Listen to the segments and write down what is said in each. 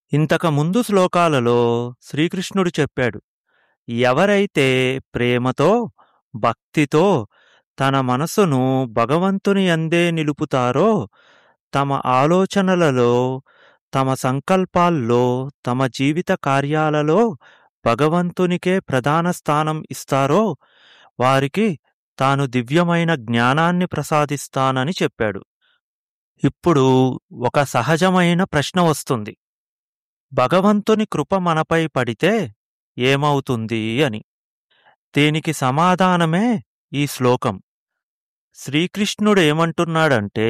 ఇంతకు ముందు శ్లోకాలలో శ్రీకృష్ణుడు చెప్పాడు. ఎవరైతే ప్రేమతో, భక్తితో తన మనసును భగవంతుని యందే నిలుపుతారో, తమ ఆలోచనలలో, తమ సంకల్పాల్లో, తమ జీవిత కార్యాలలో భగవంతునికే ప్రధాన స్థానం ఇస్తారో, వారికి తాను దివ్యమైన జ్ఞానాన్ని ప్రసాదిస్తానని చెప్పాడు. ఇప్పుడు ఒక సహజమైన ప్రశ్న వస్తుంది. భగవంతుని కృప మనపై పడితే ఏమవుతుంది అని. దీనికి సమాధానమే ఈ శ్లోకం. శ్రీకృష్ణుడు ఏమంటున్నాడంటే,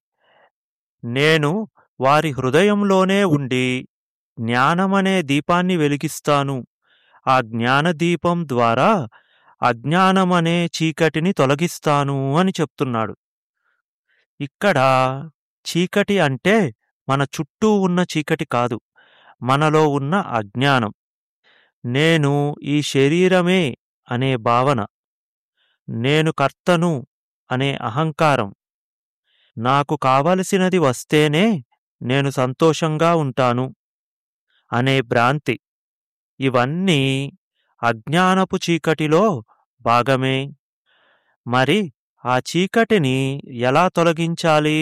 నేను వారి హృదయంలోనే ఉండి జ్ఞానమనే దీపాన్ని వెలిగిస్తాను. ఆ జ్ఞానదీపం ద్వారా అజ్ఞానమనే చీకటిని తొలగిస్తాను అని చెప్తున్నాడు. ఇక్కడ చీకటి అంటే మన చుట్టూ ఉన్న చీకటి కాదు, మనలో ఉన్న అజ్ఞానం. నేను ఈ శరీరమే అనే భావన, నేను కర్తను అనే అహంకారం, నాకు కావలసినది వస్తేనే నేను సంతోషంగా ఉంటాను అనే భ్రాంతి, ఇవన్నీ అజ్ఞానపు చీకటిలో భాగమే. మరి ఆ చీకటిని ఎలా తొలగించాలి?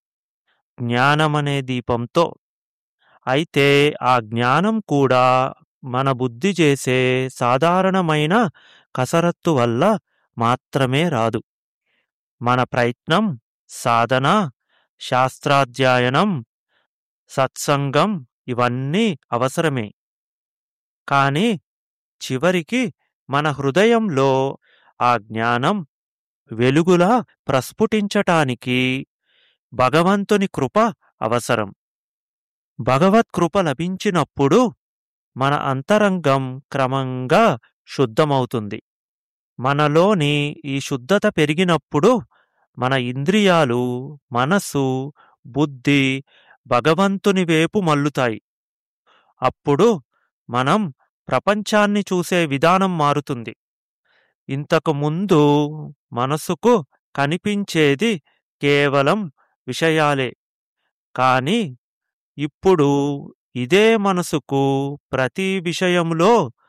జ్ఞానమనే దీపంతో. అయితే ఆ జ్ఞానం కూడా మన బుద్ధి చేసే సాధారణమైన కసరత్తు వల్ల మాత్రమే రాదు. మన ప్రయత్నం, సాధన, శాస్త్రాధ్యయనం, సత్సంగం ఇవన్నీ అవసరమే. కాని చివరికి మన హృదయంలో ఆ జ్ఞానం వెలుగులా ప్రస్ఫుటించటానికి భగవంతుని కృప అవసరం. భగవత్కృప లభించినప్పుడు మన అంతరంగం క్రమంగా శుద్ధమవుతుంది. మనలోని ఈ శుద్ధత పెరిగినప్పుడు మన ఇంద్రియాలు, మనసు, బుద్ధి భగవంతుని వైపు మల్లుతాయి. అప్పుడు మనం ప్రపంచాన్ని చూసే విధానం మారుతుంది. ఇంతకు ముందు మనసుకు కనిపించేది కేవలం విషయాలే. కాని ఇప్పుడు ఇదే మనసుకు ప్రతి విషయంలో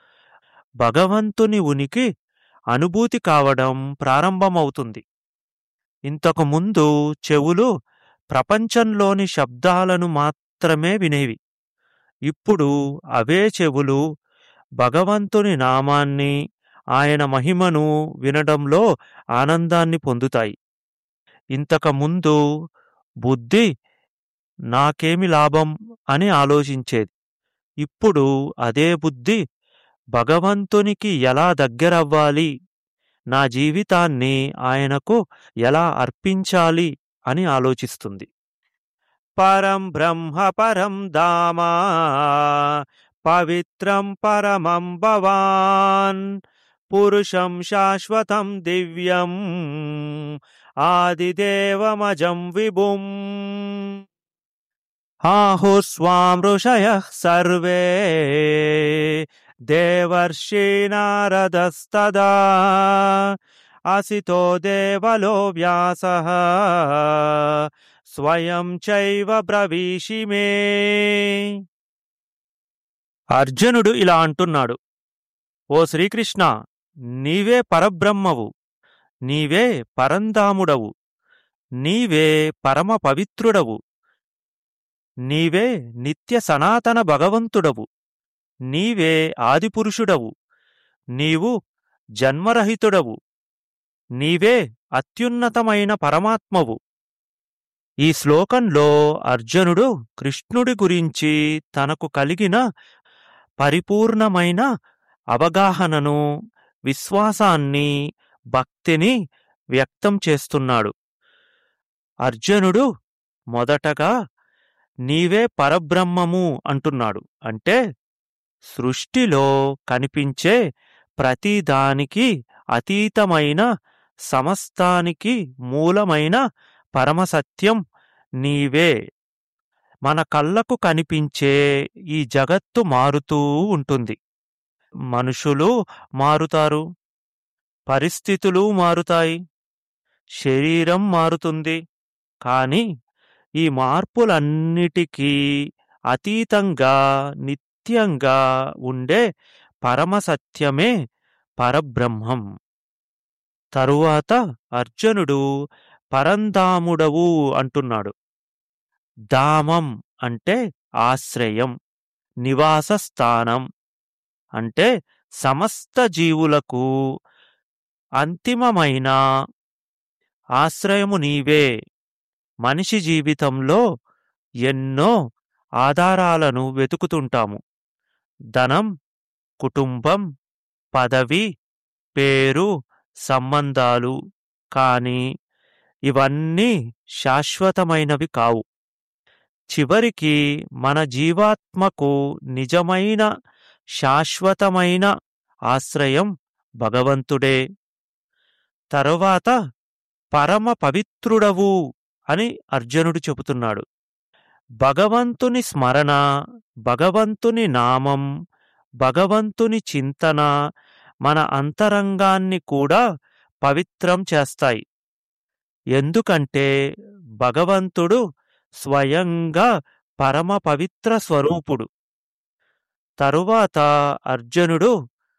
భగవంతుని ఉనికి అనుభూతి కావడం ప్రారంభమవుతుంది. ఇంతకు ముందు చెవులు ప్రపంచంలోని శబ్దాలను మాత్రమే వినేవి. ఇప్పుడు అవే చెవులు భగవంతుని నామాన్ని, ఆయన మహిమను వినడంలో ఆనందాన్ని పొందుతాయి. ఇంతకుముందు బుద్ధి నాకేమి లాభం అని ఆలోచించేది. ఇప్పుడు అదే బుద్ధి భగవంతునికి ఎలా దగ్గరవ్వాలి, నా జీవితాన్ని ఆయనకు ఎలా అర్పించాలి అని ఆలోచిస్తుంది. పరం బ్రహ్మ పరం ధామ పవిత్రం పరమం భవాన్ పురుషం శాశ్వతం దివ్యం ఆదిదేవమజం విభుం ఆహుస్వాం ఋషయః సర్వే దేవర్షినారదస్తదా అసితో దేవలో వ్యాసః స్వయం చైవ బ్రవీషి మే. అర్జునుడు ఇలా అంటున్నాడు, ఓ శ్రీకృష్ణ, నీవే పరబ్రహ్మవు, నీవే పరంధాముడవు, నీవే పరమ పవిత్రుడవు, నీవే నిత్య సనాతన భగవంతుడవు, నీవే ఆదిపురుషుడవు, నీవు జన్మరహితుడవు, నీవే అత్యున్నతమైన పరమాత్మవు. ఈ శ్లోకంలో అర్జునుడు కృష్ణుడి గురించి తనకు కలిగిన పరిపూర్ణమైన అవగాహనను, విశ్వాసాన్ని, భక్తిని వ్యక్తం చేస్తున్నాడు. అర్జునుడు మొదటగా నీవే పరబ్రహ్మము అంటున్నాడు. అంటే సృష్టిలో కనిపించే ప్రతిదానికి అతీతమైన, సమస్తానికి మూలమైన పరమసత్యం నీవే. మన కళ్ళకు కనిపించే ఈ జగత్తు మారుతూ ఉంటుంది. మనుషులు మారుతారు, పరిస్థితులు మారుతాయి, శరీరం మారుతుంది. కాని ఈ మార్పులన్నిటికీ అతీతంగా నిత్యంగా ఉండే పరమసత్యమే పరబ్రహ్మం. తరువాత అర్జునుడు పరంధాముడవు అంటున్నాడు. ధామం అంటే ఆశ్రయం, నివాస స్థానం అంటే సమస్త జీవులకు అంతిమమైన ఆశ్రయము నీవే. మనిషి జీవితంలో ఎన్నో ఆధారాలను వెతుకుతుంటాము. ధనం, కుటుంబం, పదవి, పేరు, సంబంధాలు. కానీ ఇవన్నీ శాశ్వతమైనవి కావు. చివరికి మన జీవాత్మకు నిజమైన శాశ్వతమైన ఆశ్రయం భగవంతుడే. తరువాత పరమ పవిత్రుడవు అని అర్జునుడు చెబుతున్నాడు. భగవంతుని స్మరణ, భగవంతుని నామం, భగవంతుని చింతన మన అంతరంగాన్ని కూడా పవిత్రం చేస్తాయి. ఎందుకంటే భగవంతుడు స్వయంగా పరమ పవిత్ర స్వరూపుడు. తరువాత అర్జునుడు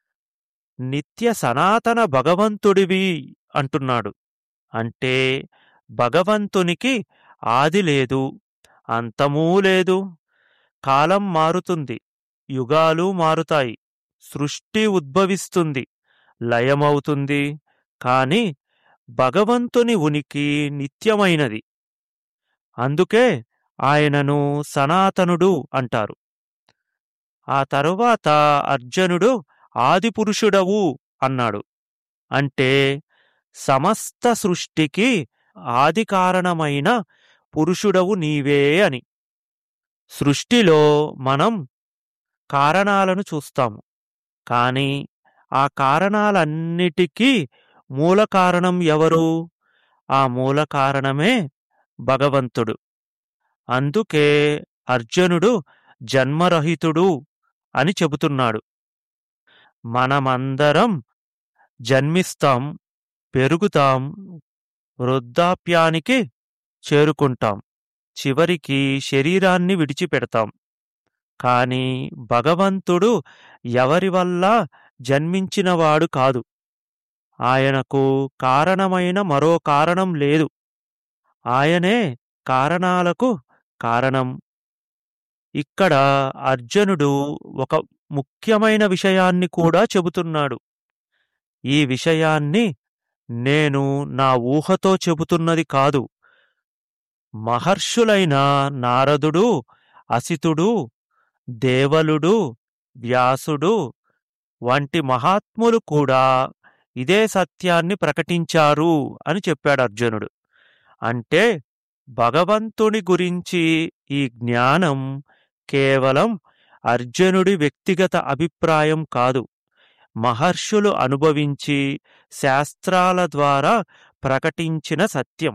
నిత్య సనాతన భగవంతుడివి అంటున్నాడు. అంటే భగవంతునికి ఆది లేదు, అంతమూ లేదు. కాలం మారుతుంది, యుగాలు మారుతాయి, సృష్టి ఉద్భవిస్తుంది, లయమవుతుంది. కాని భగవంతుని ఉనికి నిత్యమైనది. అందుకే ఆయనను సనాతనుడు అంటారు. ఆ తరువాత అర్జునుడు ఆదిపురుషుడవు అన్నాడు. అంటే సమస్త సృష్టికి ఆది కారణమైన పురుషుడవు నీవే అని. సృష్టిలో మనం కారణాలను చూస్తాము, కానీ ఆ కారణాలన్నిటికీ మూల కారణం ఎవరు? ఆ మూల కారణమే భగవంతుడు. అందుకే అర్జునుడు జన్మరహితుడు అని చెబుతున్నాడు. మనమందరం జన్మిస్తాం, పెరుగుతాం, వృద్ధాప్యానికి చేరుకుంటాం, చివరికి శరీరాన్ని విడిచిపెడతాం. కాని భగవంతుడు ఎవరి వల్ల జన్మించినవాడు కాదు. ఆయనకు కారణమైన మరో కారణం లేదు. ఆయనే కారణాలకు కారణం. ఇక్కడ అర్జునుడు ఒక ముఖ్యమైన విషయాన్ని కూడా చెబుతున్నాడు. ఈ విషయాన్ని నేను నా ఊహతో చెబుతున్నది కాదు. మహర్షులైన నారదుడు, అసితుడు, దేవలుడు, వ్యాసుడు వంటి మహాత్ములు కూడా ఇదే సత్యాన్ని ప్రకటించారు అని చెప్పాడు అర్జునుడు. అంటే భగవంతుని గురించి ఈ జ్ఞానం కేవలం అర్జునుడి వ్యక్తిగత అభిప్రాయం కాదు, మహర్షులు అనుభవించి శాస్త్రాల ద్వారా ప్రకటించిన సత్యం.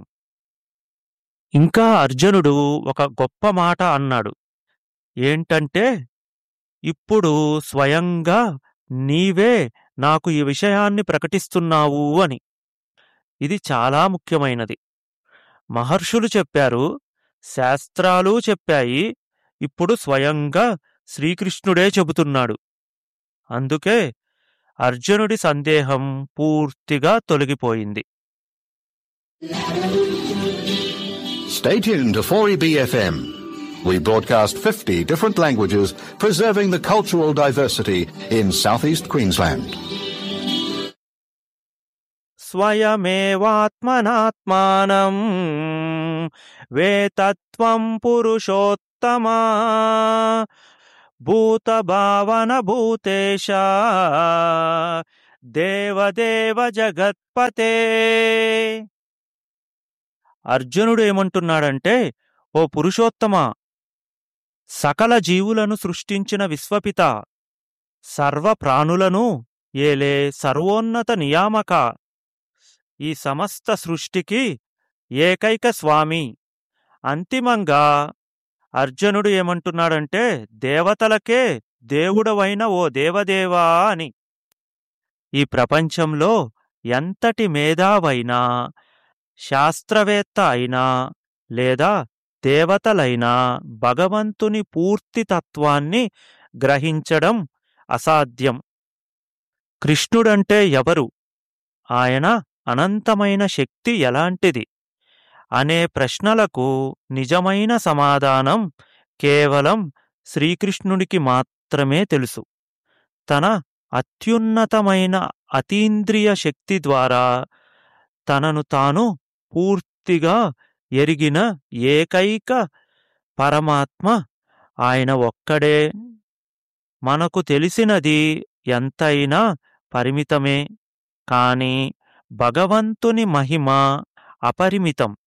ఇంకా అర్జునుడు ఒక గొప్ప మాట అన్నాడు. ఏంటంటే, ఇప్పుడు స్వయంగా నీవే నాకు ఈ విషయాన్ని ప్రకటిస్తున్నావు అని. ఇది చాలా ముఖ్యమైనది. మహర్షులు చెప్పారు, శాస్త్రాలు చెప్పాయి, ఇప్పుడు స్వయంగా శ్రీకృష్ణుడే చెబుతున్నాడు. అందుకే అర్జునుడి సందేహం పూర్తిగా తొలగిపోయింది. Stay tuned to 4EBFM. We broadcast 50 different languages, preserving the cultural diversity in southeast Queensland. స్వయమేవాత్మనాత్మానం వేతత్వం పురుషోత్తమా భూతభావన భూతేశ దేవదేవ జగత్పతే. అర్జునుడు ఏమంటున్నాడంటే, ఓ పురుషోత్తమా, సకల జీవులను సృష్టించిన విశ్వపిత, సర్వ ప్రాణులను ఏలే సర్వోన్నత నియామక, ఈ సమస్త సృష్టికి ఏకైక స్వామి. అంతిమంగా అర్జునుడు ఏమంటున్నాడంటే, దేవతలకే దేవుడవైన ఓ దేవదేవా అని. ఈ ప్రపంచంలో ఎంతటి మేధావైనా, శాస్త్రవేత్త అయినా లేదా దేవతలైనా భగవంతుని పూర్తి తత్వాన్ని గ్రహించడం అసాధ్యం. కృష్ణుడంటే ఎవరు? ఆయన అనంతమైన శక్తి ఎలాంటిది? అనే ప్రశ్నలకు నిజమైన సమాధానం కేవలం శ్రీకృష్ణుడికి మాత్రమే తెలుసు. తన అత్యున్నతమైన అతీంద్రియ శక్తి ద్వారా తనను తాను పూర్తిగా ఎరిగిన ఏకైక పరమాత్మ ఆయన ఒక్కడే. మనకు తెలిసినది ఎంతైనా పరిమితమే. కాని భగవంతుని మహిమ అపరిమితం.